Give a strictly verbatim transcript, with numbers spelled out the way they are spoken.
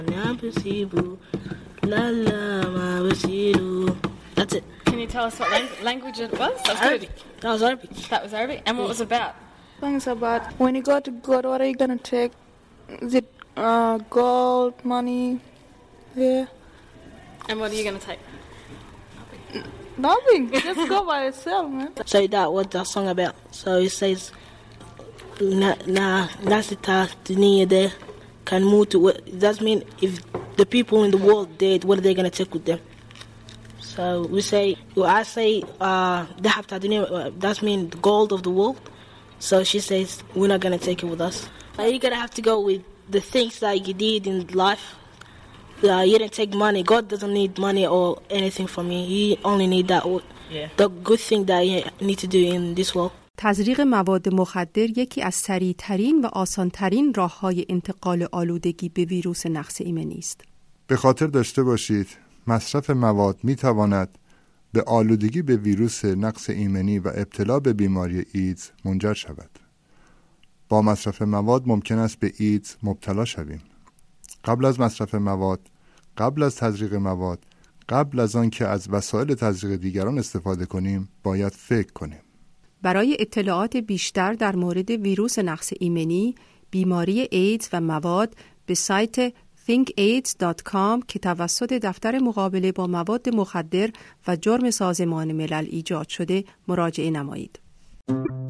That's it. Can you tell us what lang- language it was? That's Arabic. good. That was Arabic. That was Arabic. And what was it about? Things about when you go to God, what are you gonna take? Is it uh, gold, money? Yeah. And what are you going to take? Nothing. Just go by yourself, man. So that what that song about. So it says, "Na na nasita dunia de can move to." That means if the people in the world dead, what are they gonna take with them? So we say, well, I say, "Dahab ta dunia." That means the gold of the world. So she says, "We're not gonna take it with us." Uh, you're gonna have to go with the things that you did in life. Uh, you didn't take money. God doesn't need money or anything from you. He only need that yeah. the good thing that you need to do in this world. تزریق مواد مخدر یکی از سریع‌ترین و آسان‌ترین راه‌های انتقال آلودگی به ویروس نقص ایمنی است. به خاطر داشته باشید مصرف مواد می‌تواند به آلودگی به ویروس نقص ایمنی و ابتلا به بیماری ایدز منجر شود. با مصرف مواد ممکن است به ایدز مبتلا شویم. قبل از مصرف مواد، قبل از تزریق مواد، قبل از آن که از وسایل تزریق دیگران استفاده کنیم، باید فکر کنیم. برای اطلاعات بیشتر در مورد ویروس نقص ایمنی، بیماری ایدز و مواد به سایت think aids dot com که توسط دفتر مقابله با مواد مخدر و جرم سازمان ملل ایجاد شده مراجعه نمایید.